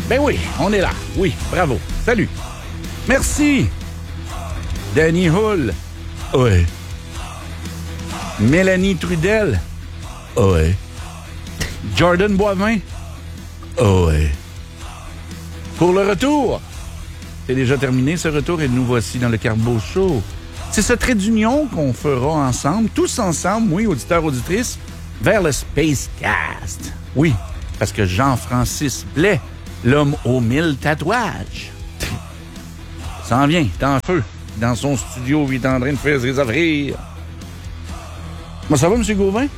Ben oui, on est là. Oui, bravo. Salut. Merci. Danny Hull. Oui. Mélanie Trudel. Oui. Jordan Boivin. Oui. Pour le retour. C'est déjà terminé ce retour et nous voici dans le Carbo Show. C'est ce trait d'union qu'on fera ensemble, tous ensemble, oui, auditeurs, auditrices, vers le Space Cast. Oui, parce que Jean-Francis Blais, l'homme aux 1000 tatouages, s'en vient, est en feu, dans son studio, il est en train de faire ses affaires. Comment ça va, M. Gauvin?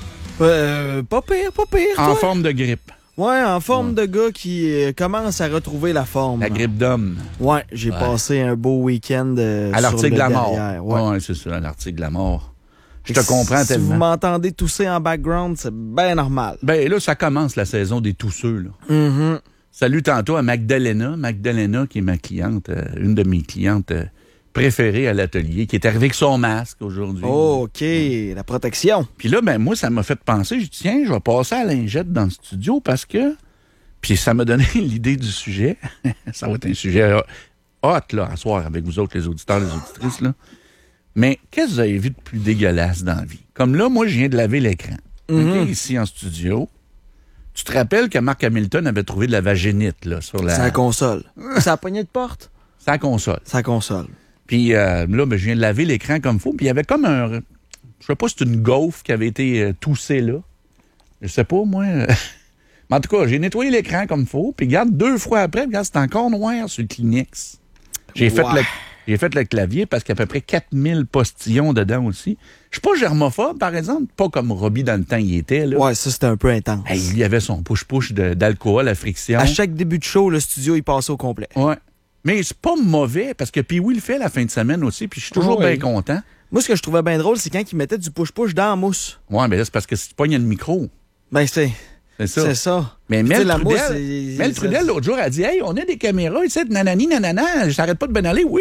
Pas pire, En toi? forme de grippe. Ouais, en forme de gars qui commence à retrouver la forme. La grippe d'homme. Ouais, j'ai passé un beau week-end à l'article de la mort. Ouais, c'est ça, à l'article de la mort. Je te comprends si tellement. vous m'entendez tousser en background, c'est bien normal. Ben là, ça commence la saison des tousseux, là. Mm-hmm. Salut tantôt à Magdalena. Magdalena, qui est ma cliente, une de mes clientes préférées à l'atelier, qui est arrivée avec son masque aujourd'hui. Oh, OK, la protection. Puis là, ben moi, ça m'a fait penser, je dis, tiens, je vais passer à la lingette dans le studio parce que... Puis ça m'a donné l'idée du sujet. Ça va être un sujet hot, là, à soir, avec vous autres, les auditeurs, les auditrices, là. Mais qu'est-ce que vous avez vu de plus dégueulasse dans la vie? Comme là, moi, je viens de laver l'écran. OK, ici, en studio. Tu te rappelles que Mark Hamilton avait trouvé de la vaginite, là, sur la... Sa console. Sa poignée de porte? Sa console. Sa console. Puis là, ben, je viens de laver l'écran comme il faut. Puis il y avait comme un... Je sais pas si c'est une gaufre qui avait été toussée là. Je sais pas, moi. Mais en tout cas, j'ai nettoyé l'écran comme il faut. Puis regarde, 2 fois après, regarde, c'est encore noir sur le Kleenex. J'ai fait le clavier parce qu'il y a à peu près 4000 postillons dedans aussi. Je suis pas germophobe, par exemple. Pas comme Robbie dans le temps, il était. Là. Ouais, ça, c'était un peu intense. Hey, il y avait son push-push d'alcool à friction. À chaque début de show, le studio, il passait au complet. Ouais. Mais c'est pas mauvais, parce que Pee-Wee le fait la fin de semaine aussi, puis je suis toujours bien content. Moi, ce que je trouvais bien drôle, c'est quand il mettait du push-push dans la mousse. Ouais, mais là, c'est parce que si tu pognes le micro. Ben, c'est ça. Mais Mel Trudel, l'autre jour, a dit, hey, on a des caméras ici, nanani, nanana, j'arrête pas de ben aller. Oui.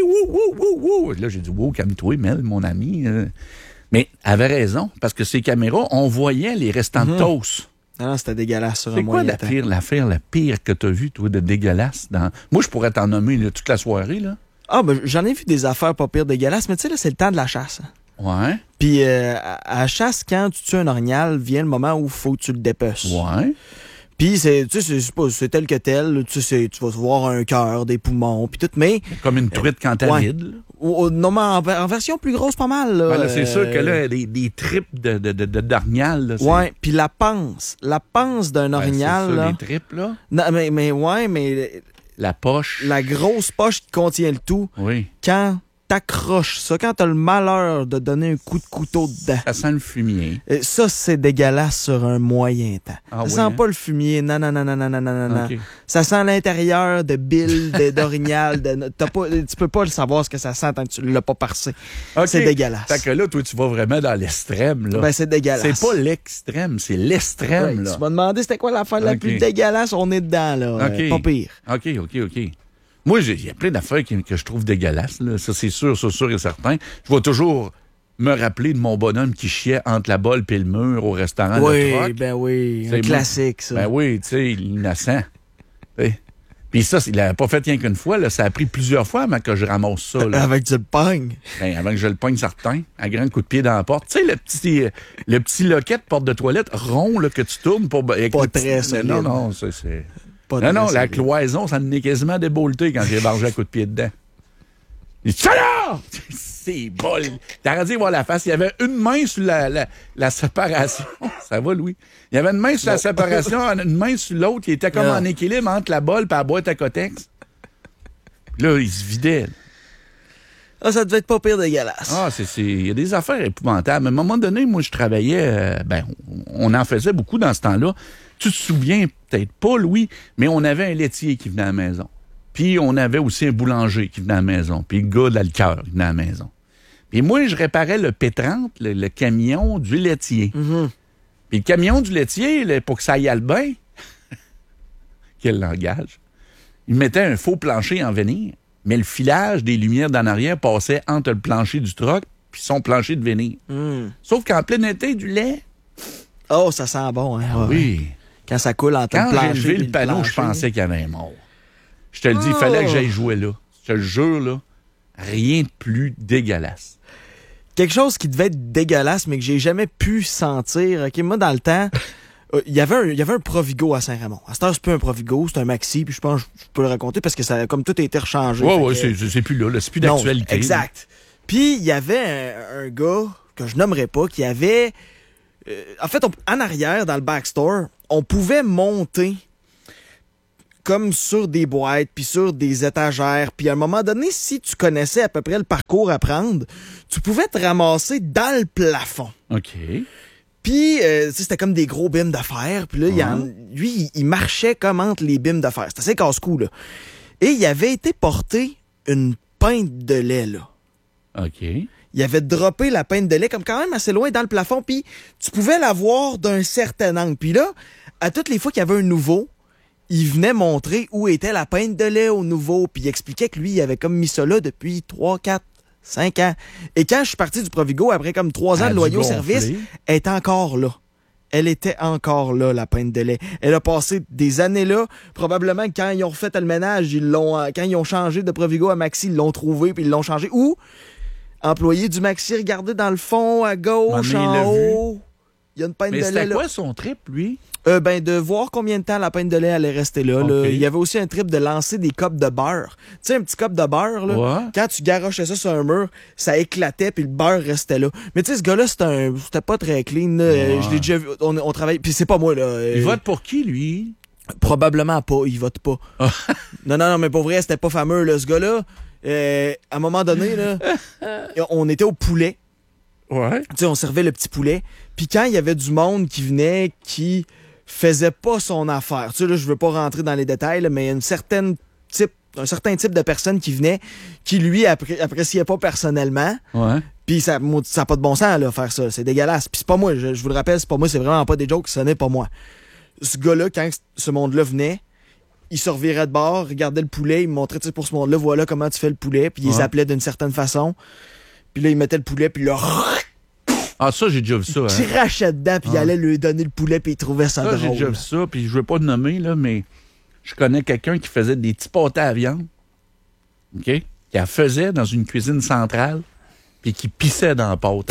Là, j'ai dit, wow, calme-toi, Mel, mon ami. Mais elle avait raison, parce que ces caméras, on voyait les restants de toast. Non, c'était dégueulasse sur un C'est quoi moyen temps. l'affaire la pire que t'as vue, toi, de dégueulasse? Moi, je pourrais t'en nommer là, toute la soirée, là. Ah, ben, j'en ai vu des affaires pas pires dégueulasses, mais tu sais, là, c'est le temps de la chasse. Ouais. Puis, à la chasse, quand tu tues un orignal, vient le moment où il faut que tu le dépeces. Ouais. Puis, c'est tel que tel. Tu vas voir un cœur, des poumons, puis tout, mais... Comme une truite quand t'as vide, là. Non, mais en version plus grosse, pas mal. Là, là, c'est sûr que là, des tripes d'orignal. Ouais, puis la panse d'un orignal. C'est ça, là, les tripes, là. Non, mais la poche. La grosse poche qui contient le tout. Oui. Quand t'accroches ça, quand t'as le malheur de donner un coup de couteau dedans. Ça sent le fumier. Ça, c'est dégueulasse sur un moyen temps. Ah, ça sent pas le fumier. Non. Okay. Ça sent l'intérieur de bile, d'orignal. Tu peux pas le savoir ce que ça sent tant que tu l'as pas parsé. Okay. C'est dégueulasse. Fait que là, toi, tu vas vraiment dans l'extrême, là. Ben, c'est dégueulasse. C'est pas l'extrême, c'est l'extrême, là. Tu m'as demandé c'était quoi l'affaire la plus dégueulasse, on est dedans, là. Pas pire. OK. Moi, il y a plein d'affaires que je trouve dégueulasses, là. Ça, c'est sûr et certain. Je vais toujours me rappeler de mon bonhomme qui chiait entre la bolle et le mur au restaurant de Troc. Ben oui, un classique, ça. Ben oui, tu sais, l'innocent. Puis ça, il l'avait pas fait rien qu'une fois, là. Ça a pris plusieurs fois avant que je ramasse ça, là. Avec du pogne. Ben, avant que je le pogne certain, à grand coup de pied dans la porte. Tu sais, le petit loquet de porte de toilette rond, là, que tu tournes pour... Pas très solide. Non, c'est... Non, la cloison, ça me n'est quasiment débolleté quand j'ai bargé à coup de pied dedans. Il dit, ça là! C'est bol. T'as dit voir la face. Il y avait une main sur la séparation. Ça va, Louis? Il y avait une main sur la séparation, une main sur l'autre. Il était comme en équilibre entre la bolle et la boîte à cotex. Là, il se vidait. Ah, ça devait être pas pire dégueulasse. Ah, il y a des affaires épouvantables. À un moment donné, moi, je travaillais... on en faisait beaucoup dans ce temps-là. Tu te souviens peut-être pas, Louis, mais on avait un laitier qui venait à la maison. Puis on avait aussi un boulanger qui venait à la maison. Puis le gars de la liqueur qui venait à la maison. Puis moi, je réparais le P30, le camion du laitier. Mm-hmm. Puis le camion du laitier, pour que ça aille à le bain, quel langage, il mettait un faux plancher en venir, mais le filage des lumières d'en arrière passait entre le plancher du truck puis son plancher de venir. Mm. Sauf qu'en plein été, du lait... Oh, ça sent bon, hein? Oui. Quand ça coule entre le plancher. Quand j'ai levé le panneau, je pensais qu'il y avait un mort. Je te le dis, il fallait que j'aille jouer là. Je te le jure, là, rien de plus dégueulasse. Quelque chose qui devait être dégueulasse, mais que j'ai jamais pu sentir. OK, moi, dans le temps, il y avait un Provigo à Saint-Raymond. À cette heure, c'est plus un Provigo, c'est un Maxi, puis je pense que je peux le raconter parce que ça a comme tout été rechangé. Ouais, c'est plus là, c'est plus d'actualité. Non, exact. Puis, il y avait un gars, que je nommerai pas, qui avait... en fait, en arrière, dans le backstore, on pouvait monter comme sur des boîtes, puis sur des étagères. Puis à un moment donné, si tu connaissais à peu près le parcours à prendre, tu pouvais te ramasser dans le plafond. OK. Puis, c'était comme des gros bimes d'affaires. Puis là, lui, il marchait comme entre les bimes d'affaires. C'était assez casse-cou, là. Et il avait été porté une pinte de lait, là. OK. Il avait droppé la pinte de lait comme quand même assez loin dans le plafond, puis tu pouvais la voir d'un certain angle. Puis là, à toutes les fois qu'il y avait un nouveau, il venait montrer où était la pinte de lait au nouveau, puis il expliquait que lui, il avait comme mis ça là depuis 3, 4, 5 ans. Et quand je suis parti du Provigo, après comme 3 ans de loyer au service, elle était encore là. Elle était encore là, la pinte de lait. Elle a passé des années là. Probablement que quand ils ont refait le ménage, quand ils ont changé de Provigo à Maxi, ils l'ont trouvé, puis ils l'ont changé. Ou, employé du Maxi, regardez dans le fond, à gauche, en haut. Il y a une pinte de lait là. Mais c'était quoi son trip, lui? De voir combien de temps la pinte de lait allait rester là. Okay. Là. Il y avait aussi un trip de lancer des copes de beurre. Tu sais, un petit cop de beurre, là, quand tu garochais ça sur un mur, ça éclatait puis le beurre restait là. Mais tu sais, ce gars-là, c'était pas très clean. Je l'ai déjà vu. On travaille. Puis c'est pas moi, là. Il vote pour qui, lui? Probablement pas. Il vote pas. Non, mais pour vrai, c'était pas fameux, là. Ce gars-là, à un moment donné, là, on était au poulet. Ouais. Tu sais, on servait le petit poulet. Puis quand il y avait du monde qui venait, qui faisait pas son affaire. Tu sais, là, je veux pas rentrer dans les détails, là, mais il y a un certain type de personnes qui venait, qui lui appréciait pas personnellement. Ouais. Puis ça a pas de bon sens, là, faire ça. C'est dégueulasse. Puis c'est pas moi, je vous le rappelle, c'est pas moi, c'est vraiment pas des jokes, ce n'est pas moi. Ce gars-là, quand ce monde-là venait, il se revirait de bord, regardait le poulet, il me montrait, tu sais, pour ce monde-là, voilà comment tu fais le poulet, puis il les appelait d'une certaine façon. Puis là, il mettait le poulet, puis là... Ah, ça, j'ai déjà vu ça. Il crachait dedans, puis il allait lui donner le poulet, puis il trouvait ça drôle. J'ai déjà vu ça, puis je veux pas le nommer, là, mais je connais quelqu'un qui faisait des petits pâtés à viande, OK? Qui la faisait dans une cuisine centrale, puis qui pissait dans la pâte.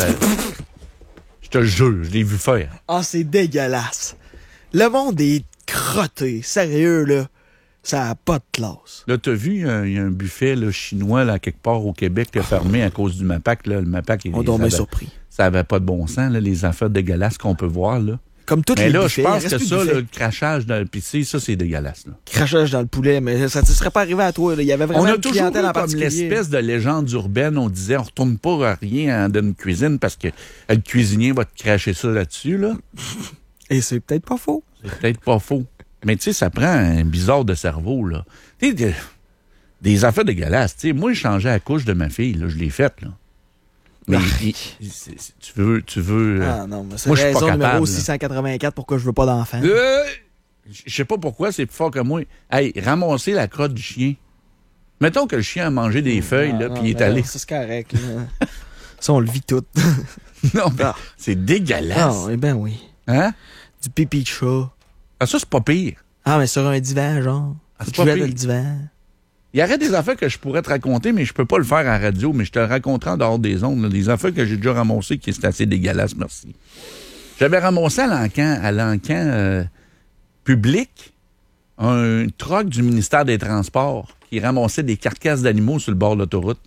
Je te le jure, je l'ai vu faire. Ah, c'est dégueulasse. Le monde est crotté. Sérieux, là. Ça n'a pas de classe. Là, t'as vu, il y a un buffet là, chinois, là, quelque part au Québec, qui a fermé à cause du MAPAC. Là. Le MAPAC, on dormait surpris. Ça n'avait pas de bon sens, là, les affaires dégueulasses qu'on peut voir. Là. Comme toutes les buffets. Mais là, je pense que ça, le crachage dans le PC, ça, c'est dégueulasse. Là. Crachage dans le poulet, mais ça ne serait pas arrivé à toi. Là. Il y avait vraiment une clientèle en particulier. Comme l'espèce de légende urbaine, on disait, on retourne pas à rien dans une cuisine parce que le cuisinier va te cracher ça là-dessus. Là. Et c'est peut-être pas faux. C'est peut-être pas faux. Mais tu sais, ça prend un bizarre de cerveau, là. Tu sais, des affaires dégueulasses. Tu sais, moi, j'ai changé la couche de ma fille, là. Je l'ai faite, là. Mais tu veux... Ah non, mais c'est moi, je suis pas raison capable, numéro là. 684 pourquoi je veux pas d'enfant. Je sais pas pourquoi, c'est plus fort que moi. Hey, ramasser la crotte du chien. Mettons que le chien a mangé des feuilles, là, puis il est allé... Ça, c'est correct, là. Ça, on le vit tout. Non, mais c'est dégueulasse. Ah, eh ben oui. Hein? Du pipi de chat. Ah, ça, c'est pas pire. Ah, mais sur un divan, genre. Ah, c'est tu pas pire. le divan. Il y aurait des affaires que je pourrais te raconter, mais je peux pas le faire en radio, mais je te le raconterai en dehors des ondes. Là. Des affaires que j'ai déjà ramassées qui sont assez dégueulasses, merci. J'avais ramassé à l'encan public un truck du ministère des Transports qui ramassait des carcasses d'animaux sur le bord de l'autoroute.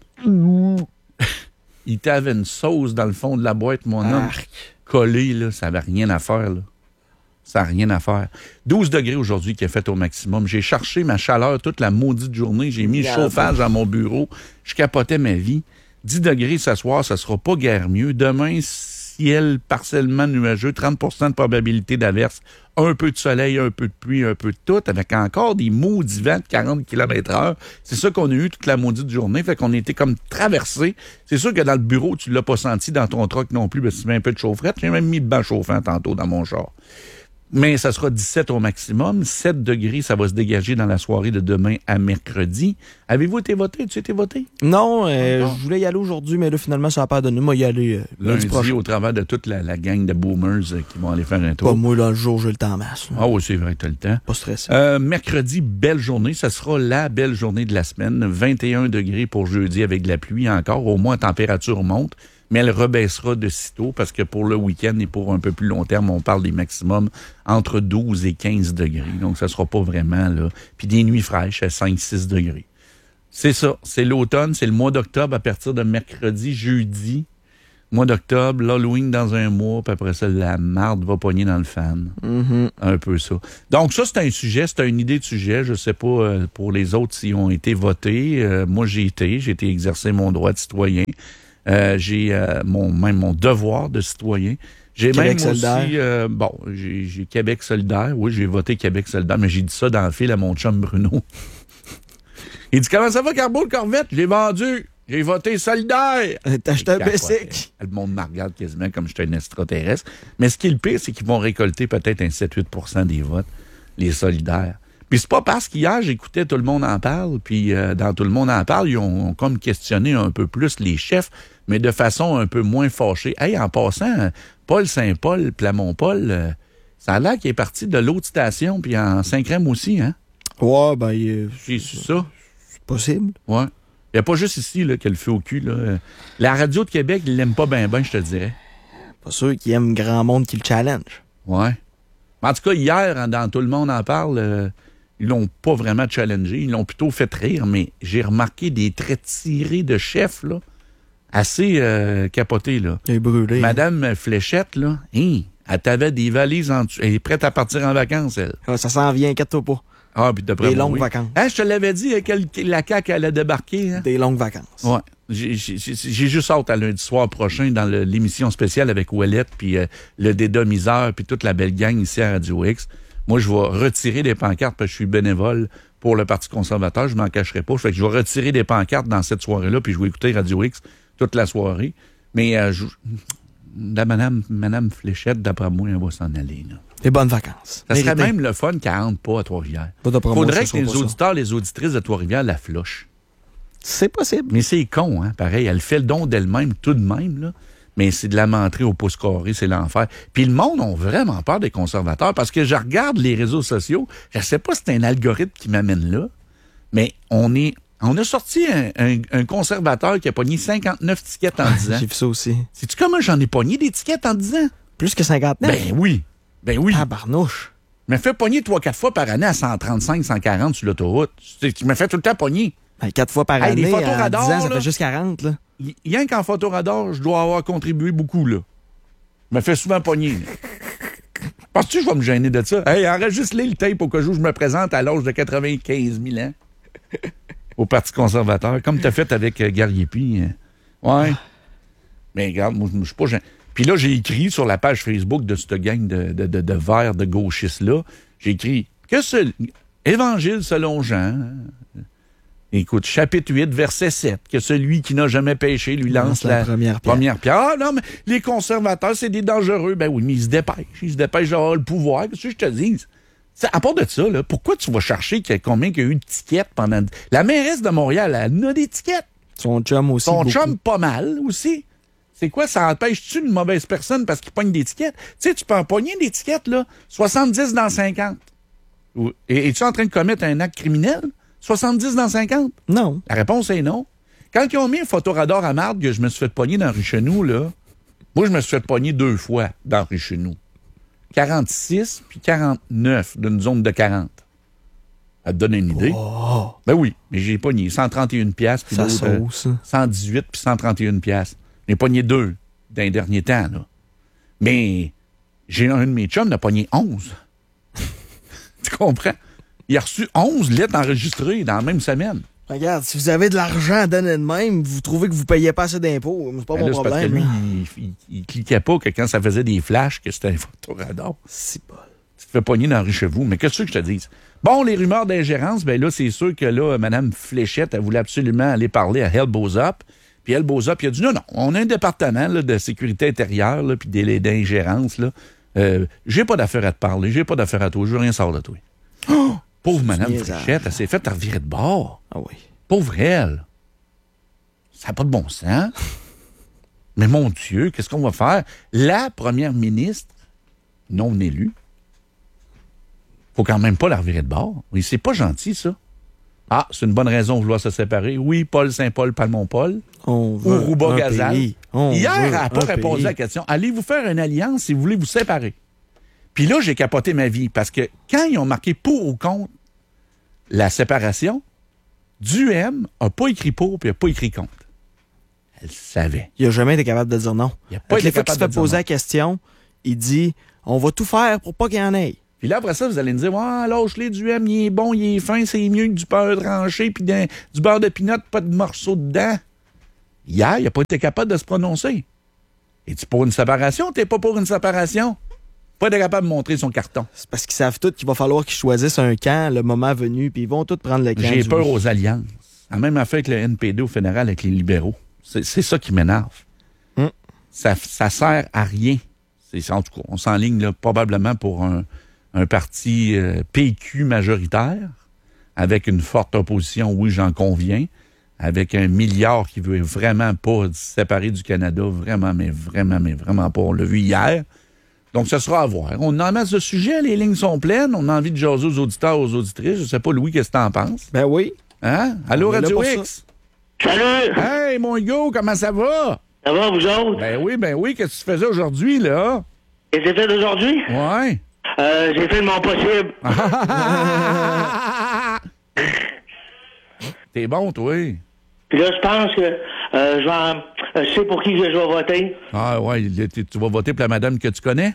Il t'avait une sauce dans le fond de la boîte, mon homme. Collé, là, ça n'avait rien à faire, là. Ça n'a rien à faire. 12 degrés aujourd'hui qui est fait au maximum. J'ai cherché ma chaleur toute la maudite journée. J'ai mis le chauffage dans mon bureau. Je capotais ma vie. 10 degrés ce soir, ça sera pas guère mieux. Demain, ciel partiellement nuageux, 30% de probabilité d'averse. Un peu de soleil, un peu de pluie, un peu de tout, avec encore des maudits vents de 40 km/h. C'est ça qu'on a eu toute la maudite journée. Fait qu'on était comme traversé. C'est sûr que dans le bureau, tu l'as pas senti dans ton truck non plus, parce que tu mets un peu de chaufferette. J'ai même mis le banc chauffant tantôt dans mon char. Mais ça sera 17 au maximum. 7 degrés, ça va se dégager dans la soirée de demain à mercredi. Avez-vous été voté? As-tu été voté? Non, je voulais y aller aujourd'hui, mais là, finalement, ça n'a pas donné. Moi, y aller lundi prochain. Au travers de toute la gang de boomers qui vont aller faire un tour. Pas moi, là, le jour, j'ai le temps en masse. Ah oui, c'est vrai, tu as le temps. Pas stressé. Mercredi, belle journée. Ça sera la belle journée de la semaine. 21 degrés pour jeudi avec de la pluie encore. Au moins, la température monte. Mais elle rebaissera de sitôt parce que pour le week-end et pour un peu plus long terme, on parle des maximums entre 12 et 15 degrés. Donc, ça sera pas vraiment, là. Puis des nuits fraîches à 5-6 degrés. C'est ça. C'est l'automne. C'est le mois d'octobre à partir de mercredi, jeudi. Mois d'octobre, l'Halloween dans un mois, puis après ça, la marde va pogner dans le fan. Mm-hmm. Un peu ça. Donc, ça, c'est un sujet, c'est une idée de sujet. Je sais pas pour les autres s'ils ont été votés. Moi, j'ai été exercer mon droit de citoyen. J'ai mon devoir de citoyen. J'ai Québec même solidaire. aussi, j'ai Québec solidaire. Oui, j'ai voté Québec solidaire, mais j'ai dit ça dans le fil à mon chum Bruno. Il dit, comment ça va, Carbo, le Corvette? Je l'ai vendu. J'ai voté solidaire. T'as acheté un Bessic. Le monde me regarde quasiment comme j'étais un extraterrestre. Mais ce qui est le pire, c'est qu'ils vont récolter peut-être un 7-8% des votes, les solidaires. Puis c'est pas parce qu'hier, j'écoutais Tout le monde en parle, puis dans Tout le monde en parle, ils ont comme questionné un peu plus les chefs, mais de façon un peu moins fâchée. Hey, en passant, Paul Saint-Paul, Plamont-Paul, ça a l'air qu'il est parti de l'autre station, puis en Saint-Crème aussi, hein? Ouais, ben... J'ai su ça. C'est possible. Ouais. Il n'y a pas juste ici là, qu'elle fait au cul. Là. La radio de Québec, ils l'aiment pas bien, je te dirais. Pas sûr qu'ils aiment grand monde qui le challenge. Ouais. En tout cas, hier, dans Tout le monde en parle, ils l'ont pas vraiment challengé. Ils l'ont plutôt fait rire, mais j'ai remarqué des traits tirés de chef, là, assez capotés, là. Il est brûlé. Madame Fléchette, là, elle t'avait des valises en dessous. Elle est prête à partir en vacances, elle. Ouais, ça s'en vient, inquiète-toi pas. Ah, puis d'après Des moi, longues oui. vacances. Je te l'avais dit que la CAQ allait débarquer. Hein? Des longues vacances. Ouais. J'ai juste hâte à lundi soir prochain dans l'émission spéciale avec Ouellette, puis le dédomiseur, puis toute la belle gang ici à Radio X. Moi, je vais retirer des pancartes parce que je suis bénévole pour le Parti conservateur. Je m'en cacherai pas. Fait que je vais retirer des pancartes dans cette soirée-là, puis je vais écouter Radio X toute la soirée. Mais la Madame Fléchette, d'après moi, elle va s'en aller. Là. Des bonnes vacances. Ça serait même le fun qu'elle rentre pas à Trois-Rivières. Faudrait que les auditeurs, les auditrices de Trois-Rivières la flochent. C'est possible. Mais c'est con, hein, pareil. Elle fait le don d'elle-même, tout de même, là. Mais c'est de la menterie au pouce carré, c'est l'enfer. Puis le monde a vraiment peur des conservateurs parce que je regarde les réseaux sociaux. Je sais pas si c'est un algorithme qui m'amène là, mais on a sorti un conservateur qui a pogné 59 tickets en 10 ans. J'ai vu ça aussi. Sais-tu comment j'en ai pogné des tickets en 10 ans? Plus que 59? Ben oui. Ah, barnouche. Je me fais pogner 3-4 fois par année à 135, 140 sur l'autoroute. Tu me fais tout le temps pogner. Ben, 4 fois par année, les en 10 photoradars, ans, ça là, fait juste 40, là. Rien qu'en photoradar, je dois avoir contribué beaucoup, là. Je me fais souvent pogner. Penses-tu que je vais me gêner de ça? Hey, enregistre-les le tape au cas où je me présente à l'âge de 95 000 ans au Parti conservateur, comme tu as fait avec Gariepi. Ouais. Mais regarde, moi, je suis pas gêné. Puis là, j'ai écrit sur la page Facebook de cette gang de verts, de gauchistes-là, j'ai écrit que Évangile selon Jean... Écoute, chapitre 8, verset 7, que celui qui n'a jamais péché lui lance la première pierre. Ah non, mais les conservateurs, c'est des dangereux. Ben oui, mais ils se dépêchent d'avoir le pouvoir. Qu'est-ce que je te dis? À part de ça, là, pourquoi tu vas chercher combien il y a eu de tickets pendant... La mairesse de Montréal, elle a des tickets. Son chum aussi. Son chum, pas mal aussi. C'est quoi, ça empêche-tu une mauvaise personne parce qu'il pogne des tickets? Tu sais, tu peux en pogner des tickets, là, 70 dans 50. Et es-tu en train de commettre un acte criminel? 70 dans 50? Non. La réponse est non. Quand ils ont mis un photoradar à marde que je me suis fait pogner dans rue Chenou, là, moi, je me suis fait pogner 2 fois dans rue Chenou. 46 puis 49 d'une zone de 40. Ça te donne une idée? Oh. Ben oui, mais j'ai pogné 131 piastres puis l'autre 118 puis 131 piastres. J'ai pogné 2 dans les derniers temps, là. Mais j'ai un de mes chums qui a pogné 11. Tu comprends? Il a reçu 11 lettres enregistrées dans la même semaine. Regarde, si vous avez de l'argent à donner de même, vous trouvez que vous ne payez pas assez d'impôts, c'est pas mon problème. Parce que lui, il cliquait pas que quand ça faisait des flashs, que c'était un photoradar. C'est pas... Tu te fais pogner dans la rue chez vous. Mais qu'est-ce que je te dis? Bon, les rumeurs d'ingérence, ben là, c'est sûr que là, Mme Fléchette, elle voulait absolument aller parler à Helboz Up. Puis Helboz Up, il a dit non, on a un département là, de sécurité intérieure, là, puis d'ingérence, là. J'ai pas d'affaire à te parler, j'ai pas d'affaire à toi, je veux rien savoir de toi. Oh! Pauvre Madame Fréchette, elle s'est faite revirer de bord. Ah oui. Pauvre elle. Ça n'a pas de bon sens. Mais mon Dieu, qu'est-ce qu'on va faire? La première ministre non élue, faut quand même pas la revirer de bord. Oui, c'est pas gentil, ça. Ah, c'est une bonne raison de vouloir se séparer. Oui, Paul Saint-Paul, Palmont-Paul. Ou Rouba-Gazal. Hier, elle n'a pas répondu à la question. Allez-vous faire une alliance si vous voulez vous séparer? Puis là, j'ai capoté ma vie parce que quand ils ont marqué pour ou contre la séparation, Duhem n'a pas écrit pour puis n'a pas écrit contre. Elle savait. Il n'a jamais été capable de dire non. Il n'a pas été les fois qu'il capable se fait poser la question, il dit on va tout faire pour pas qu'il y en ait. Puis là, après ça, vous allez me dire lâche-les Duhem, il est bon, il est fin, c'est mieux que du beurre tranché puis du beurre de pinot, pas de morceaux dedans. Hier, il n'a pas été capable de se prononcer. Es-tu pour une séparation? T'es pas pour une séparation? Pas être capable de montrer son carton. C'est parce qu'ils savent tous qu'il va falloir qu'ils choisissent un camp le moment venu, puis ils vont tous prendre le camp. J'ai peur aux alliances. La même affaire avec le NPD au fédéral avec les libéraux. C'est ça qui m'énerve. Ça sert à rien. En tout cas, on s'enligne là, probablement pour un parti PQ majoritaire, avec une forte opposition, oui, j'en conviens, avec 1 milliard qui veut vraiment pas se séparer du Canada, vraiment pas. On l'a vu hier. Donc, ça sera à voir. On en masse de sujets, les lignes sont pleines. On a envie de jaser aux auditeurs, aux auditrices. Je sais pas, Louis, qu'est-ce que t'en penses? Ben oui. Hein? Allô, Radio X? Salut! Hey, mon Hugo, comment ça va? Ça va, vous autres? Ben oui, qu'est-ce que tu faisais aujourd'hui, là? Qu'est-ce que j'ai fait aujourd'hui? Ouais. J'ai fait de mon possible. T'es bon, toi. Puis là, je pense que je sais pour qui je vais voter. Ah ouais, tu vas voter pour la madame que tu connais?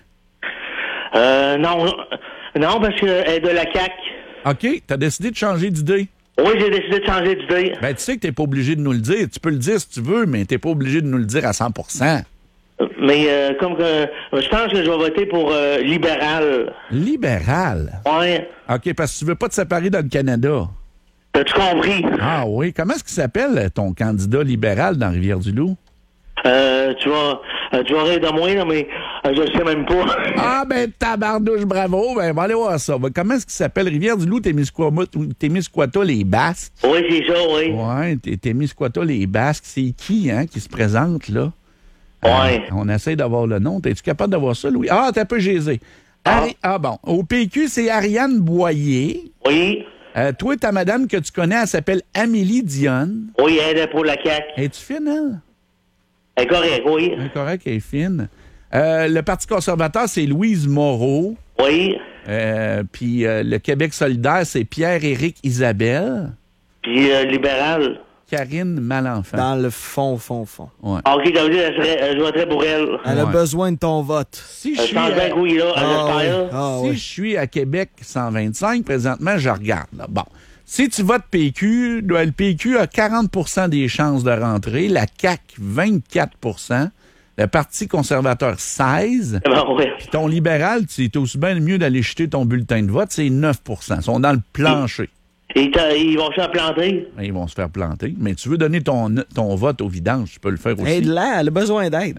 Non, parce qu'elle est de la CAQ. OK, t'as décidé de changer d'idée. Oui, j'ai décidé de changer d'idée. Ben, tu sais que t'es pas obligé de nous le dire. Tu peux le dire si tu veux, mais t'es pas obligé de nous le dire à 100%. Mais comme que je pense que je vais voter pour libéral. Libéral? Ouais. OK, parce que tu veux pas te séparer dans le Canada. T'as-tu compris? Ah oui. Comment est-ce qu'il s'appelle, ton candidat libéral dans Rivière-du-Loup? Tu vas rire de moi, là, mais je sais même pas. Ah, ben, tabarnouche, bravo. Ben, on va aller voir ça. Ben, comment est-ce qu'il s'appelle? Rivière-du-Loup, Témiscouata, les Basques? Oui, c'est ça, oui. Ouais, Témiscouata, les Basques. C'est qui, hein, qui se présente, là? Ouais. On essaie d'avoir le nom. Es-tu capable d'avoir ça, Louis? Ah, t'es un peu gésé. Bon. Au PQ, c'est Ariane Boyer. Oui. Toi, ta madame que tu connais, elle s'appelle Amélie Dionne. Oui, elle est pour la CAQ. Es-tu fine, elle? Elle est correcte, oui. Elle est correcte, elle est fine. Le Parti conservateur, c'est Louise Moreau. Oui. Puis le Québec solidaire, c'est Pierre-Éric Isabelle. Puis libéral. Karine Malenfant. Dans le fond. Ouais. Ah, OK, ça veut dire je voterai pour elle. Elle a besoin de ton vote. Si je Je suis pense bien que oui, là. si je suis à Québec 125, présentement, je regarde. Là. Bon. Si tu votes PQ, le PQ a 40 des chances de rentrer, la CAQ 24 le Parti conservateur 16 ouais. puis ton libéral, c'est aussi bien mieux d'aller jeter ton bulletin de vote, c'est 9 Ils sont dans le plancher. Et ils vont se faire planter. Ils vont se faire planter. Mais tu veux donner ton vote au vidange, tu peux le faire aussi. Aide-la, elle a besoin d'aide.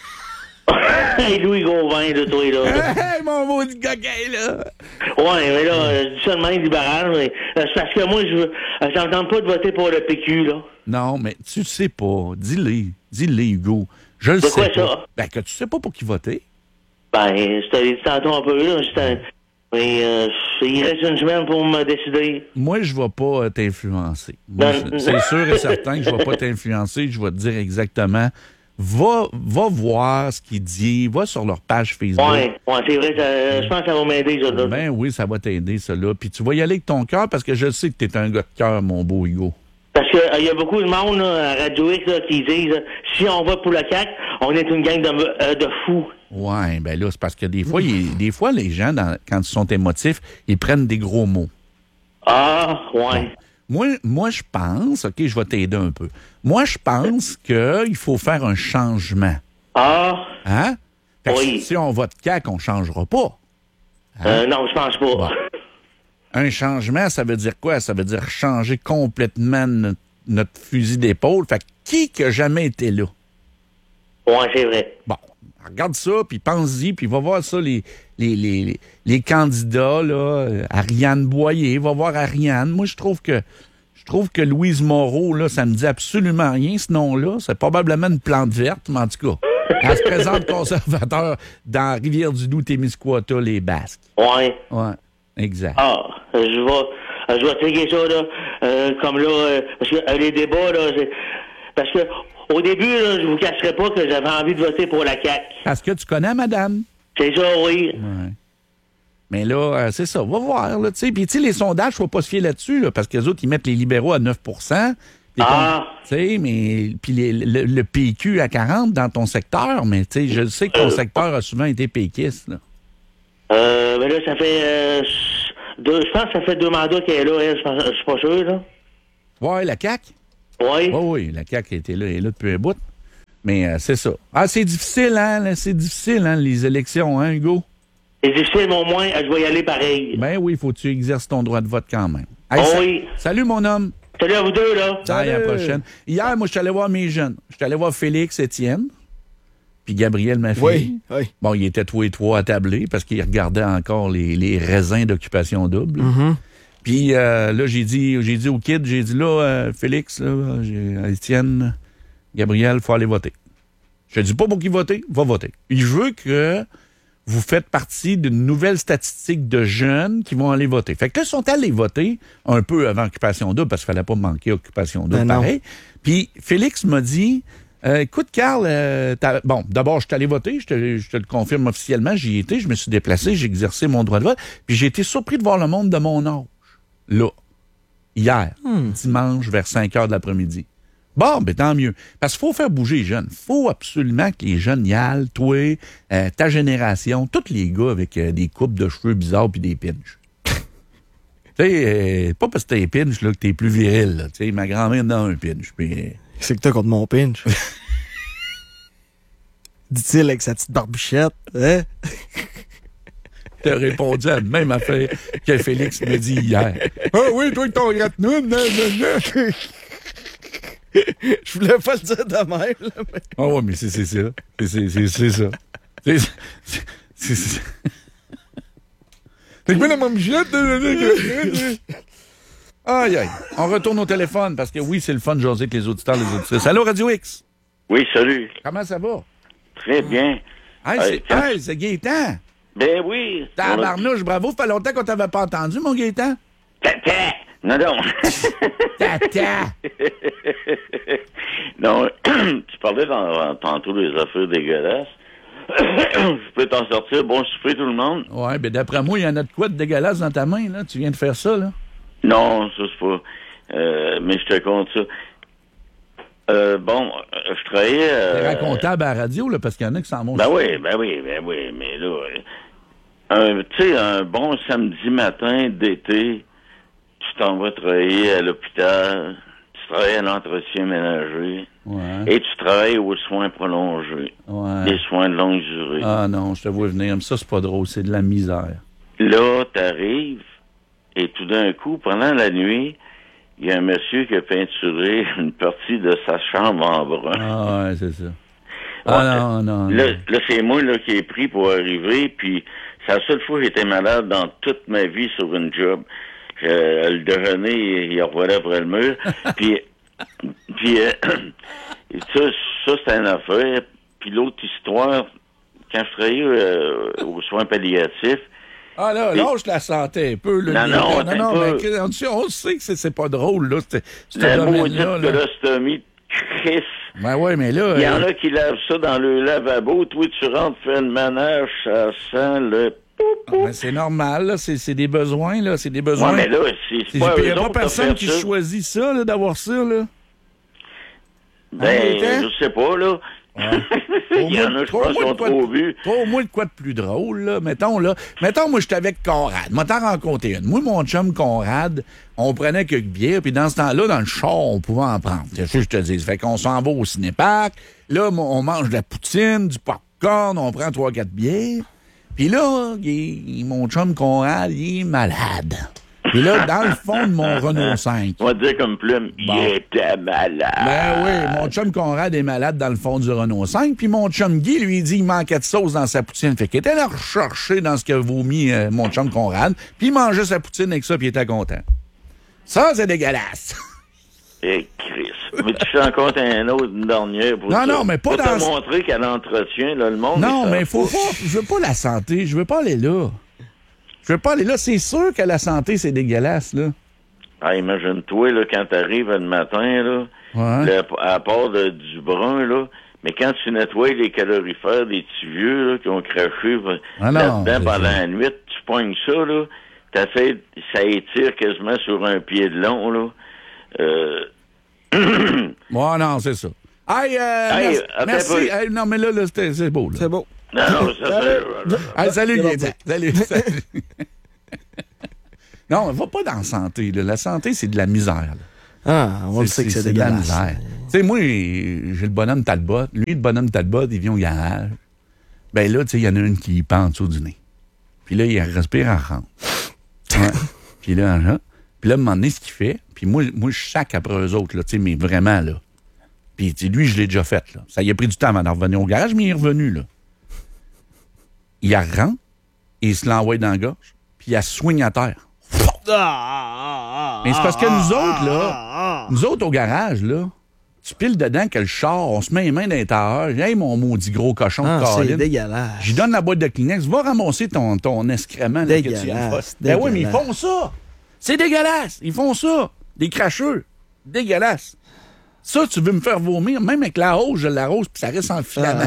Hey, Louis Gauvin, là, toi, là. Hey, mon maudit coquin, là! Ouais, mais là, je dis ça de même libéral, mais c'est parce que moi, ça me tente pas de voter pour le PQ, là. Non, mais tu sais pas. Dis-le, Hugo. Je le sais quoi, pas. ça? Ben, que tu sais pas pour qui voter. Ben, je t'avais dit tantôt un peu, là. Mais il reste une semaine pour me décider. Moi, je vais pas t'influencer. Moi, c'est sûr et certain que je vais pas t'influencer. Je vais te dire exactement. Va voir ce qu'il dit. Va sur leur page Facebook. Ouais, c'est vrai. Je pense que ça va m'aider, ça. Ben oui, ça va t'aider, ça, là. Puis tu vas y aller avec ton cœur parce que je sais que t'es un gars de cœur, mon beau Hugo. Parce qu'il y a beaucoup de monde là, à Radio X là, qui disent si on vote pour le CAQ, on est une gang de fous. Ouais, ben là, c'est parce que des fois, les gens, quand ils sont émotifs, ils prennent des gros mots. Ah, ouais. Bon. Moi, je pense, OK, je vais t'aider un peu. Moi, je pense qu'il faut faire un changement. Ah. Hein? Fait que oui. Si on vote CAQ, on ne changera pas. Hein? Non, je pense pas. Bon. Un changement, ça veut dire quoi? Ça veut dire changer complètement notre fusil d'épaule. Fait que qui n'a jamais été là? Ouais, c'est vrai. Bon, regarde ça, puis pense-y, puis va voir ça, les candidats, là, Ariane Boyer, va voir Ariane. Moi, je trouve que Louise Moreau, là, ça me dit absolument rien, ce nom-là. C'est probablement une plante verte, mais en tout cas, elle se présente conservateur dans Rivière-du-Loup, Témiscouata, les Basques. Ouais. Ouais, exact. Ah, je vais checker ça, là, comme là, parce que les débats, là, parce que au début, là, je vous cacherai pas que j'avais envie de voter pour la CAQ. Parce que tu connais madame. C'est ça, oui. Ouais. Mais là, c'est ça, va voir, là, tu sais. Puis, tu sais, les sondages, faut pas se fier là-dessus, là, parce que les autres, ils mettent les libéraux à 9 Tu sais, mais puis le PQ à 40 dans ton secteur, mais tu sais, je sais que ton secteur a souvent été péquiste, là. Mais là, ça fait je pense que ça fait 2 mandats qu'elle est là, elle, je suis pas sûr, là. Ouais, la CAQ? Oui. Oh, oui, la CAQ est là depuis un bout. Mais c'est ça. Ah, c'est difficile, hein? Les élections, hein, Hugo? C'est difficile, mais au moins, je vais y aller pareil. Ben oui, faut que tu exerces ton droit de vote quand même. Hey, oui. Salut, mon homme. Salut à vous deux, là. À la prochaine. Hier, moi, je suis allé voir mes jeunes. Je suis allé voir Félix, Étienne, puis Gabriel, ma fille. Oui. Bon, ils étaient tous les trois attablés parce qu'ils regardaient encore les raisins d'occupation double. Mm-hmm. Puis là, j'ai dit au kid, là, Félix, là, Étienne, Gabriel, faut aller voter. Je dis pas pour qui voter, va voter. Je veux que vous faites partie d'une nouvelle statistique de jeunes qui vont aller voter. Fait que là, ils sont allés voter un peu avant Occupation double, parce qu'il fallait pas manquer Occupation double, pareil. Puis Félix m'a dit, écoute, Carl, bon, d'abord, je suis allé voter, je te le confirme officiellement, j'y étais, je me suis déplacé, j'ai exercé mon droit de vote, puis j'ai été surpris de voir le monde de mon âge, là, hier, dimanche, vers 5 heures de l'après-midi. Bon, ben tant mieux. Parce qu'il faut faire bouger les jeunes. Il faut absolument que les jeunes y aillent, toi, ta génération, tous les gars avec des coupes de cheveux bizarres puis des pinches. Tu sais, pas parce que t'as des pinches là, que t'es plus viril. Tu sais, ma grand-mère dans un pinch. Puis, C'est que t'as contre mon pinch. Dit-il avec sa petite barbichette. Hein? t'as répondu à la même affaire que Félix me dit hier. Ah oui, toi, ton gratte-noune. Je voulais pas le dire de même. Là, mais... Ah ouais, mais c'est ça. C'est ça. C'est ça. T'es quoi la mambichette? Aïe, aïe. On retourne au téléphone parce que oui, c'est le fun de jaser avec les auditeurs, les auditrices. Allô, Radio X? Oui, salut. Comment ça va? Très bien. Hey, c'est Gaétan. Ben oui. Tabarnouche, bravo. Ça fait longtemps qu'on t'avait pas entendu, mon Gaétan. Tata! Non, non. Tata! Non, tu parlais tantôt des affaires dégueulasses. Je peux t'en sortir. Bon souper, tout le monde. Ouais, ben d'après moi, il y en a de quoi de dégueulasse dans ta main, là. Tu viens de faire ça, là. Non, ça, c'est pas... mais je te compte ça. Bon, je travaillais... T'es racontable à la radio, là, parce qu'il y en a qui s'en vont. Ben oui, mais là... tu sais, un bon samedi matin d'été, tu t'en vas travailler à l'hôpital, tu travailles à l'entretien ménager, et tu travailles aux soins prolongés, les soins de longue durée. Ah non, je te vois venir. Mais ça, c'est pas drôle, c'est de la misère. Là, t'arrives, et tout d'un coup, pendant la nuit, il y a un monsieur qui a peinturé une partie de sa chambre en brun. Ah ouais, c'est ça. Ah non. Là, c'est moi là, qui ai pris pour arriver, puis c'est la seule fois que j'étais malade dans toute ma vie sur une job. Le déjeuner, il revolait après le mur. puis ça, c'était une affaire. Puis l'autre histoire, quand je travaillais aux soins palliatifs. Ah là, je la sentais un peu. Là, non, mais on sait que c'est pas drôle, là. C'est la maudite colostomie de Christ. Ben ouais, mais là... Il y en a qui lavent ça dans le lavabo. Toi, tu rentres, fais le ménage, ça sent le... Ben c'est normal, là. C'est des besoins, là. C'est des besoins. Ouais, mais là, c'est pas... Il n'y a pas personne qui choisit ça, là, d'avoir ça, là. Ben, je sais pas, là. Ouais. Il y en a, je pense, qui ont trop vu. Au moins de quoi de plus drôle, là. Mettons, moi, j'étais avec Conrad. Moi, t'en rencontré une. Moi, mon chum Conrad, on prenait quelques bières, puis dans ce temps-là, dans le char, on pouvait en prendre. C'est ça que je te dis. Fait qu'on s'en va au cinéparc. Là, on mange de la poutine, du popcorn, on prend 3-4 bières. Puis là, mon chum Conrad, il est malade. Puis là, dans le fond de mon Renault 5. On va dire comme plume, Bon. il était malade. Ben oui, mon chum Conrad est malade dans le fond du Renault 5, puis mon chum Guy, lui, dit qu'il manquait de sauce dans sa poutine. Fait qu'il était là rechercher dans ce que vomi mon chum Conrad, puis il mangeait sa poutine avec ça, puis il était content. Ça, c'est dégueulasse. Et Chris. Mais tu fais encore un autre, une dernière pour Non, ça. non, mais pas pour dans... te montrer qu'elle entretient, là, le monde. Non, il mais s'en faut fout. pas... Je veux pas la santé, je veux pas aller là. Je veux pas aller là. C'est sûr que la santé, c'est dégueulasse, là. Ah, imagine-toi, là, quand t'arrives le matin, là, Ouais. à part du brun, là, mais quand tu nettoies les calorifères des petits vieux, là, qui ont craché Ah non, là-dedans c'est pendant ça. la nuit, tu pognes ça, là, ça étire quasiment sur un pied de long, là. Ouais, non, c'est ça. Hey, merci. attends Merci. un peu. Hey, non, mais là, c'est beau, là. C'est beau. Non, non, ça fait... Hey, salut, C'est bon, Gaétan. Salut. Salut. Non, va pas dans la santé, là. La santé, c'est de la misère, là. Ah, on le sait que c'est de la dégueulasse. misère. Tu sais, moi, j'ai le bonhomme Talbot. Lui, le bonhomme Talbot, il vient au garage. Ben là, tu sais, il y en a une qui y pend en dessous du nez. Puis là, il respire en rentre. Ouais. Puis là, à un moment donné, ce qu'il fait, puis moi, je sac après eux autres, là, tu sais, mais vraiment, là. Puis lui, je l'ai déjà fait, là. Ça y a pris du temps avant de revenir au garage, mais il est revenu, là. Il rentre, et il se l'envoie dans la gorge, puis il a swing à terre. Mais c'est parce que nous autres, là, nous autres au garage, là, tu piles dedans que le char, on se met les mains dans les tailleurs. Hey, mon maudit gros cochon de Ah, c'est Colin. dégueulasse. J'y donne la boîte de Kleenex. Va ramasser ton excrément. Là, que tu viens de faire. Dégueulasse, Ben oui, mais ils dégueulasse. font ça. C'est dégueulasse. Ils font ça. Des cracheux. Dégueulasse. Ça, tu veux me faire vomir, même avec la hausse, je l'arrose, puis ça reste en filament.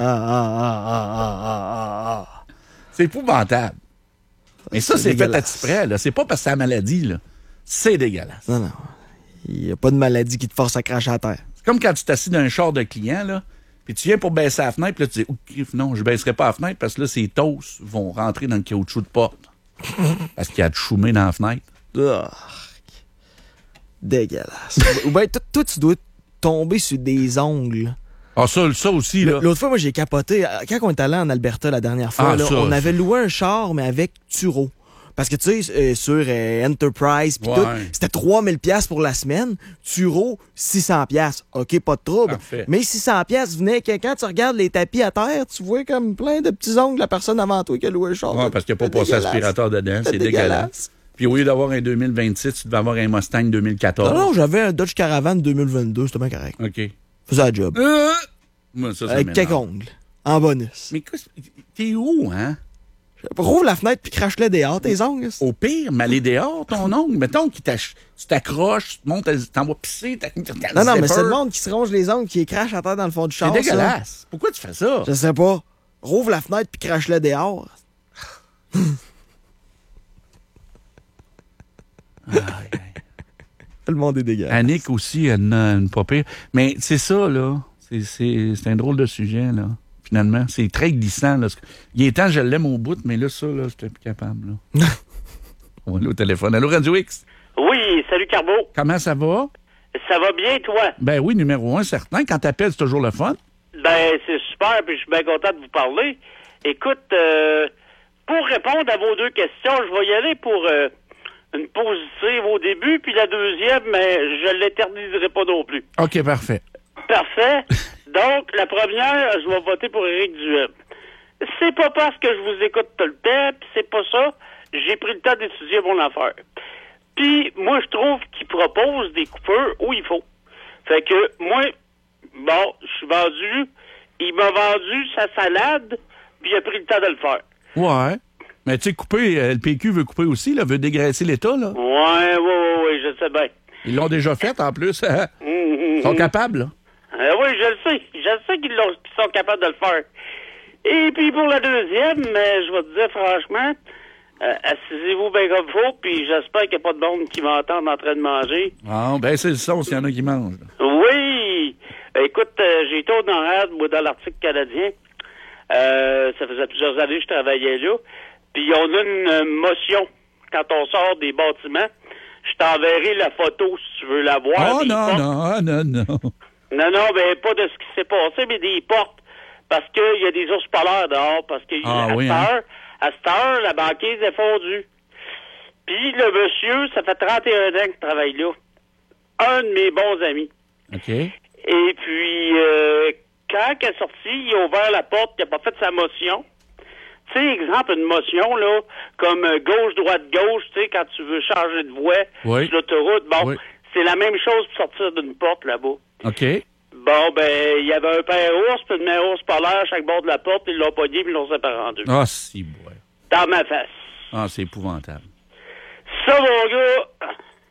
C'est épouvantable. Mais ça, c'est fait à dégueulasse. petit près, là. C'est pas parce que c'est la maladie, là. C'est dégueulasse. Non, non. Il n'y a pas de maladie qui te force à cracher à terre. C'est comme quand tu t'assis dans un char de client, là, puis tu viens pour baisser la fenêtre, puis là, tu dis, oh, non, je baisserai pas la fenêtre parce que là, ces toasts vont rentrer dans le caoutchouc de porte. Parce qu'il y a de choumé dans la fenêtre. Dégueulasse. Ou bien, toi, tu dois tomber sur des ongles. Ah, ça aussi, là. L'autre fois, moi, j'ai capoté. Quand on est allé en Alberta la dernière fois, Ah, là, ça, on ça. avait loué un char, mais avec Turo. Parce que, tu sais, sur Enterprise, pis Ouais. tout, c'était 3000 pièces pour la semaine. Turo, 600 pièces. OK, pas de trouble. Parfait. Mais 600 pièces venait que quand tu regardes les tapis à terre, tu vois comme plein de petits ongles de la personne avant toi qui a loué le char. Ouais, parce qu'il n'y a pas C'est passé dégueulasse. aspirateur dedans. C'est dégueulasse. Puis au lieu d'avoir un 2026, tu devais avoir un Mustang 2014. Non, non, j'avais un Dodge Caravan 2022, c'était bien correct. OK. Faisait la job. Moi, ça Avec m'énerve. quelques ongles. En bonus. Mais t'es où, hein? Rouvre la fenêtre puis crache-le dehors, tes ongles. Au pire, mais aller dehors, ton ongle. Mettons que tu t'accroches, tu montes, t'en vas pisser, Non, non, mais c'est le monde qui se ronge les ongles, qui les crache à terre dans le fond du char. C'est ça. dégueulasse. Pourquoi tu fais ça? Je sais pas. Rouvre la fenêtre puis crache-le dehors. Le monde est dégueulasse. Annick aussi, elle a une pas pire. Mais c'est ça, là. C'est un drôle de sujet, là. Finalement. C'est très glissant, là. Il est temps, je l'aime au bout, mais là, ça, là, j'étais plus capable, là. On est au téléphone. Allô, Radio X? Oui, salut Carbo. Comment ça va? Ça va bien, toi? Ben oui, numéro 1, certain. Quand t'appelles, c'est toujours le fun. Ben, c'est super, puis je suis bien content de vous parler. Écoute, pour répondre à vos deux questions, je vais y aller pour une positive au début, puis la deuxième, mais je l'éterniserai pas non plus. OK, parfait. Parfait. Donc, la première, je vais voter pour Éric Duhem. C'est pas parce que je vous écoute tout le temps, puis c'est pas ça. J'ai pris le temps d'étudier mon affaire. Puis, moi, je trouve qu'il propose des coupeurs où il faut. Fait que, moi, bon, je suis vendu. Il m'a vendu sa salade, puis il a pris le temps de le faire. Ouais. Mais tu sais, couper, le PQ veut couper aussi, là, veut dégraisser l'État, là. Ouais, je sais bien. Ils l'ont déjà fait, en plus. Ils sont capables, là. Oui, je le sais. Je sais qu'ils sont capables de le faire. Et puis pour la deuxième, je vais te dire franchement, assisez-vous bien comme faut, puis j'espère qu'il n'y a pas de monde qui m'entende en train de manger. Ah, ben c'est le son s'il y en a qui mangent. Là. Oui! Écoute, j'ai été au NORAD, moi, dans l'Arctique canadien. Ça faisait plusieurs années que je travaillais là. Puis on a une motion quand on sort des bâtiments. Je t'enverrai la photo si tu veux la voir. Oh des portes. non. Non, ben pas de ce qui s'est passé, mais des portes. Parce qu'il y a des ours polaires dehors. Parce que Ah, oui, hein? à cette heure, la banquise est fondue. Puis le monsieur, ça fait 31 ans qu'il travaille là. Un de mes bons amis. OK. Et puis, quand il est sorti, il a ouvert la porte, il n'a pas fait sa motion. Tu sais, exemple, une motion, là, comme gauche, droite, gauche, tu sais, quand tu veux changer de voie Oui. sur l'autoroute. Bon, Oui. c'est la même chose pour sortir d'une porte là-bas. OK. Bon, ben, il y avait un père ours, puis une mère ours polaire à chaque bord de la porte, ils l'ont pogné, puis ils l'ont séparé en deux. Ah, si, ouais. Dans ma face. Ah, c'est épouvantable. Ça, mon gars,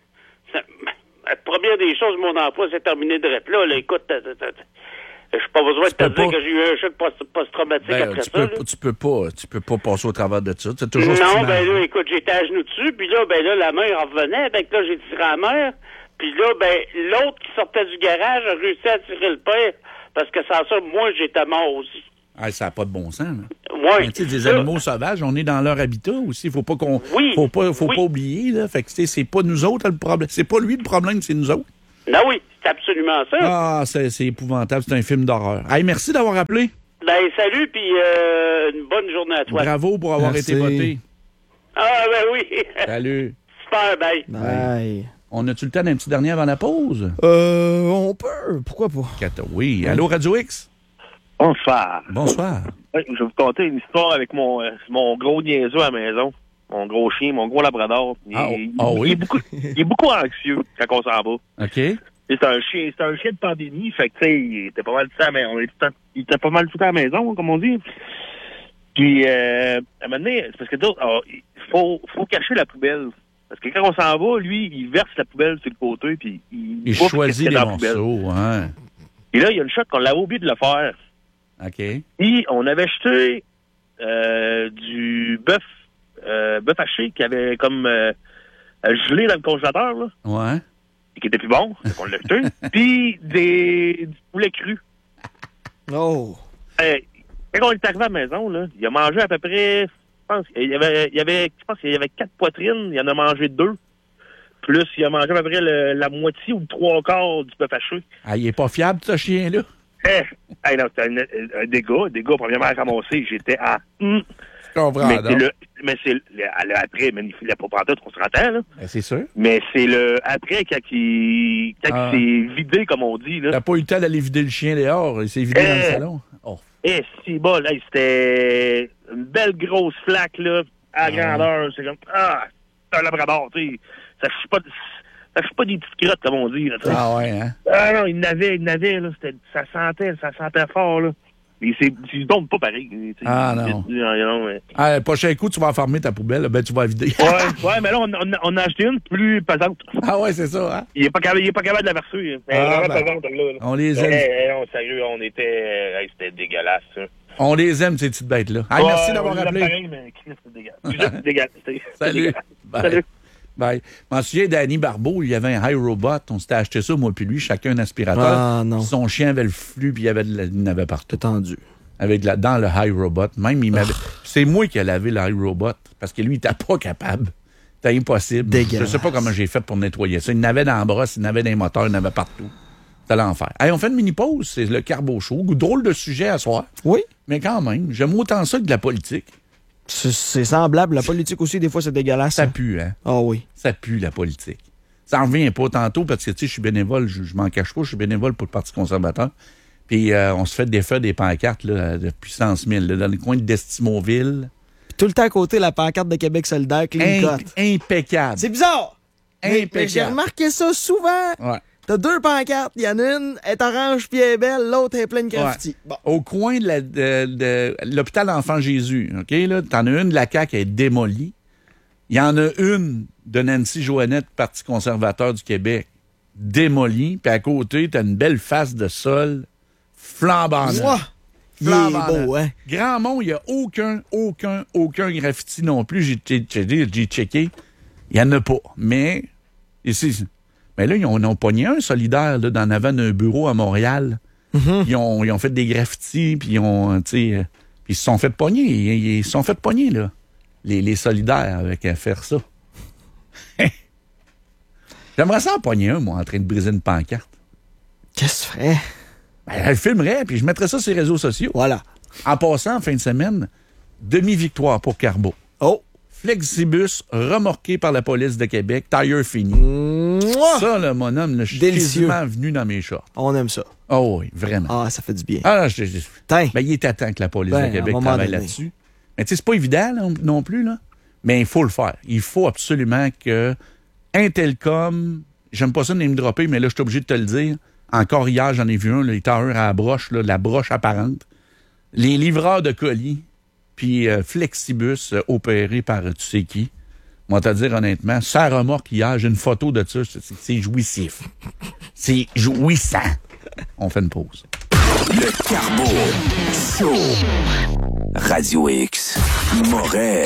la première des choses, mon emploi s'est terminé de rep là. Écoute, je n'ai pas besoin de te dire que j'ai eu un choc post-traumatique après ça. Tu peux pas passer au travers de ça. C'est toujours Non, ben là, écoute, j'étais à genoux dessus, puis là, ben là, la mère en revenait, ben là, j'ai tiré à la mère, puis là, ben, l'autre qui sortait du garage a réussi à tirer le père, parce que sans ça, moi, j'étais mort aussi. Ah, ça n'a pas de bon sens, là. Ouais. Mais, tu sais, des animaux sauvages, on est dans leur habitat aussi. Faut pas qu'on. Oui. Faut pas Oui. oublier, là. Fait que, tu sais, c'est pas nous autres le problème. C'est pas lui le problème, c'est nous autres. Ben oui, c'est absolument ça. Ah, c'est épouvantable. C'est un film d'horreur. Hey, merci d'avoir appelé. Ben, salut, puis une bonne journée à toi. Bravo pour avoir Merci. été voté. Ah, ben oui. Salut. Super, bye. Bye. On a-tu le temps d'un petit dernier avant la pause? On peut. Pourquoi pas? Oui. Allô, Radio X? Bonsoir. Bonsoir. Oui, je vais vous conter une histoire avec mon gros niaiseux à la maison. Mon gros chien, mon gros labrador. Oui? Il est beaucoup anxieux quand on s'en va. OK. Et c'est un chien de pandémie, fait que tu sais, il était pas mal tout le temps, mais il était pas mal tout le temps à la maison, comme on dit. Puis à un moment donné, c'est parce que il faut cacher la poubelle. Parce que quand on s'en va, lui, il verse la poubelle sur le côté, puis Il bouffe choisit qu'est-ce qu'il y les a dans la poubelle. morceaux, hein. Et là, il y a une shot qu'on l'avait oublié de le faire. OK. Puis, on avait jeté du bœuf haché qui avait comme gelé dans le congélateur, là, Ouais. et qui était plus bon, donc on l'a jeté. Puis, du poulet cru. Oh. Quand on est arrivé à la maison, là, il a mangé à peu près, je pense qu'il y avait 4 poitrines, il en a mangé 2. Plus, il a mangé à peu près la moitié ou le 3/4 du bœuf haché. Ah, il est pas fiable, ce chien-là? Non, c'était un dégât, premièrement à ramasser, j'étais à... Je comprends, Mais c'est le après, mais il filait pas pantoute, on se rentre, là. Ben, c'est sûr. Mais c'est le après quand il s'est vidé, comme on dit, là. T'as pas eu le temps d'aller vider le chien dehors. Il s'est vidé dans le salon. Oh. Si bon, là, c'était une belle grosse flaque, là, à grandeur. C'est comme, c'est un labrador, tu sais. Ça fait pas des petites crottes, comme on dit, là, tu sais. Ah ouais, hein? Ah non, il n'avait, là. Ça sentait fort, là. Mais il tombe pas pareil. Ah non. Ah, le prochain coup, tu vas enfermer ta poubelle, ben tu vas la vider. Ouais, mais là, on a acheté une plus pesante. Ah ouais, c'est ça, hein? Il est pas capable de la verser. Pesante, là. On les aime. Non, sérieux, c'était dégueulasse, ça. On les aime, ces petites bêtes-là. Ah, merci d'avoir appelé. Pareil, mais c'est dégueulasse. Salut. Bye. Salut. Bye. Je m'en souviens d'Annie Barbeau, il y avait un iRobot. On s'était acheté ça, moi puis lui, chacun un aspirateur. Ah, non. Son chien avait le flux, puis il n'avait partout. Tendu. Dans le iRobot. Même, il m'avait. C'est moi qui ai lavé le iRobot, parce que lui, il n'était pas capable. C'était impossible. Dégueulasse. Je sais pas comment j'ai fait pour nettoyer ça. Il n'avait dans la brosse, il n'avait dans les moteurs, il n'avait partout. C'était l'enfer. Hey, on fait une mini-pause. C'est le Carbo Show. Drôle de sujet à soir. Oui. Mais quand même, j'aime autant ça que de la politique. C'est semblable. La politique aussi, des fois, c'est dégueulasse. Ça pue, hein? Ah oui. Ça pue, la politique. Ça en revient pas tantôt, parce que, tu sais, je suis bénévole, je m'en cache pas, je suis bénévole pour le Parti conservateur. Puis, on se fait défaire des pancartes, là, de puissance 1000, là, dans le coin d'Estimauville. Puis tout le temps à côté, la pancarte de Québec solidaire, clean cut. Impeccable. C'est bizarre. Mais Impeccable. j'ai remarqué ça souvent. Ouais. T'as 2 pancartes. Il y en a une est orange puis elle est belle, l'autre est pleine de graffiti. Ouais. Bon. Au coin de l'hôpital Enfant Jésus, OK, là, t'en as une de la CAQ qui est démolie. Il y en a une de Nancy Joannette, Parti conservateur du Québec, démolie. Puis à côté, t'as une belle face de sol flambant. Ouah, il est beau, hein? Grandmont, il n'y a aucun graffiti non plus. J'ai checké. Il n'y en a pas. Mais là, ils en ont pogné un solidaire là, dans l'avant d'un bureau à Montréal. Mm-hmm. Ils ont fait des graffitis, puis ils se sont fait pogner. Ils se sont fait pogner, là. Les solidaires avec à faire ça. J'aimerais ça en pogner un, moi, en train de briser une pancarte. Qu'est-ce que tu ferais? Ben, elle filmerait, puis je mettrais ça sur les réseaux sociaux. Voilà. En passant, en fin de semaine, demi-victoire pour Carbo. Oh! Flexibus remorqué par la police de Québec, tire fini. Mouah! Ça, là, mon homme, là, je suis Délicieux. quasiment venu dans mes shorts. On aime ça. Oh oui, vraiment. Ah, ça fait du bien. Ah, Tain. ben, il est à temps que la police Ben, de Québec à un moment travaille donné. là-dessus. Mais tu sais, c'est pas évident non plus, là. Mais il faut le faire. Il faut absolument que Intelcom, j'aime pas ça de me dropper, mais là, je suis obligé de te le dire. Encore hier, j'en ai vu un, là, il était à la broche, là, la broche apparente. Les livreurs de colis, puis Flexibus, opéré par tu sais qui. Moi, te dire honnêtement, ça remorque hier, j'ai une photo de ça, c'est jouissif. C'est jouissant. On fait une pause. Le Carbo Show. Radio X. Moret.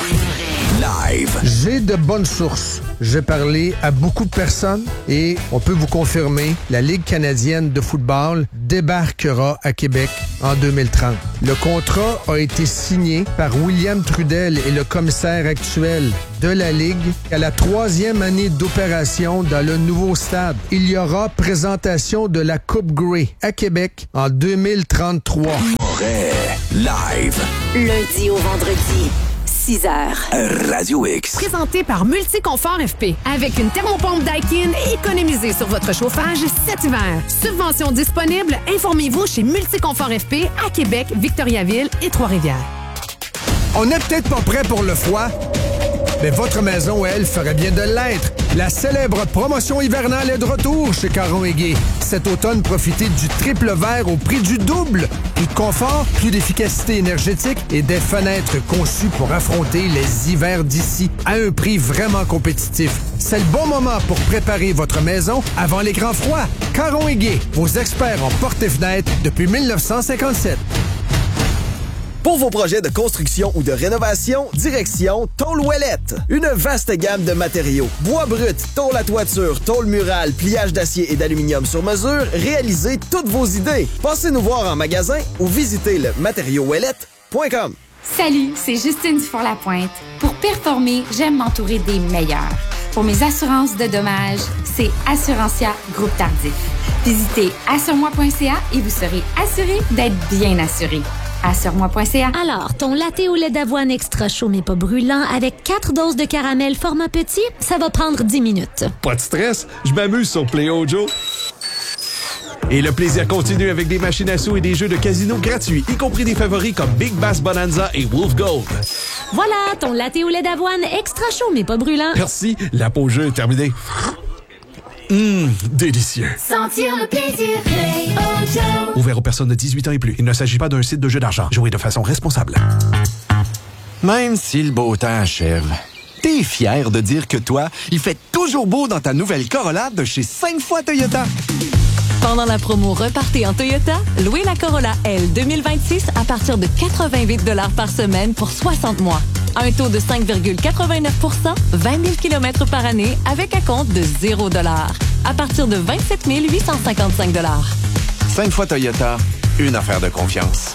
Live. J'ai de bonnes sources. J'ai parlé à beaucoup de personnes et on peut vous confirmer, la Ligue canadienne de football débarquera à Québec en 2030. Le contrat a été signé par William Trudel et le commissaire actuel de la Ligue à la 3e année d'opération dans le nouveau stade. Il y aura présentation de la Coupe Grey à Québec en 2033. Moret. Live. Lundi au vendredi, 6h. Radio X. Présenté par Multiconfort FP. Avec une thermopompe Daikin, économisez sur votre chauffage cet hiver. Subvention disponible, informez-vous chez Multiconfort FP à Québec, Victoriaville et Trois-Rivières. On n'est peut-être pas prêt pour le froid, mais votre maison, elle, ferait bien de l'être. La célèbre promotion hivernale est de retour chez Caron & Gay. Cet automne, profitez du triple vert au prix du double. Plus de confort, plus d'efficacité énergétique et des fenêtres conçues pour affronter les hivers d'ici à un prix vraiment compétitif. C'est le bon moment pour préparer votre maison avant les grands froids. Caron & Gay, vos experts en portes et fenêtres depuis 1957. Pour vos projets de construction ou de rénovation, direction Tôle Ouellette. Une vaste gamme de matériaux. Bois brut, tôle à toiture, tôle murale, pliage d'acier et d'aluminium sur mesure, réalisez toutes vos idées. Passez nous voir en magasin ou visitez le matériauxouellette.com. Salut, c'est Justine Dufour-Lapointe. Pour performer, j'aime m'entourer des meilleurs. Pour mes assurances de dommages, c'est Assurantia Groupe Tardif. Visitez assuremoi.ca et vous serez assuré d'être bien assuré. Assure-moi.ca. Alors, ton latte au lait d'avoine extra chaud mais pas brûlant avec 4 doses de caramel format petit, ça va prendre 10 minutes. Pas de stress, je m'amuse sur Play Ojo. Et le plaisir continue avec des machines à sous et des jeux de casino gratuits, y compris des favoris comme Big Bass Bonanza et Wolf Gold. Voilà, ton latte au lait d'avoine extra chaud mais pas brûlant. Merci, la pause jeu est terminée. Délicieux. Sentir le plaisir, Play Ojo. Ouvert aux personnes de 18 ans et plus. Il ne s'agit pas d'un site de jeu d'argent. Jouez de façon responsable. Même si le beau temps achève, t'es fier de dire que toi, il fait toujours beau dans ta nouvelle Corolla de chez 5 fois Toyota. Pendant la promo Repartez en Toyota, louez la Corolla L 2026 à partir de 88 $ par semaine pour 60 mois. Un taux de 5,89 %, 20 000 km par année avec acompte de 0 $ à partir de 27 855 $. 5 fois Toyota, une affaire de confiance.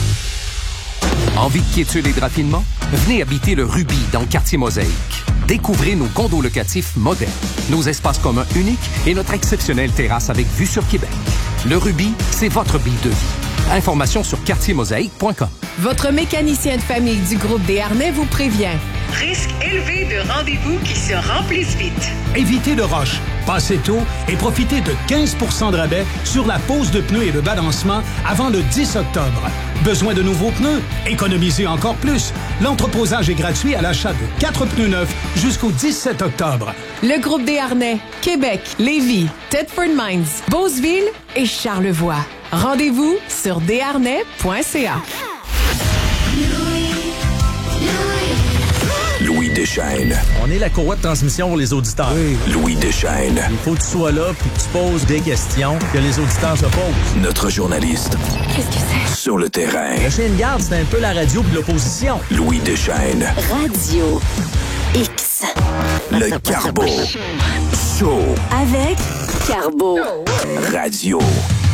Envie de quiétude et de raffinement? Venez habiter le Ruby dans le quartier Mosaïque. Découvrez nos condos locatifs modernes, nos espaces communs uniques et notre exceptionnelle terrasse avec vue sur Québec. Le Ruby, c'est votre bille de vie. Informations sur quartiermosaïque.com. Votre mécanicien de famille du groupe Desharnais vous prévient. Risque élevé de rendez-vous qui se remplissent vite. Évitez le rush. Passez tôt et profitez de 15 % de rabais sur la pose de pneus et le balancement avant le 10 octobre. Besoin de nouveaux pneus? Économisez encore plus. L'entreposage est gratuit à l'achat de 4 pneus neufs jusqu'au 17 octobre. Le groupe Desharnais, Québec, Lévis, Thetford Mines, Beauceville et Charlevoix. Rendez-vous sur desharnais.ca. Louis Deschênes. On est la courroie de transmission pour les auditeurs. Oui. Louis Deschênes. Il faut que tu sois là puis que tu poses des questions que les auditeurs se posent. Notre journaliste. Qu'est-ce que c'est? Sur le terrain. Le chien de garde, c'est un peu la radio puis l'opposition. Louis Deschênes. Radio X. Le Carbo Show. Avec Carbo. Radio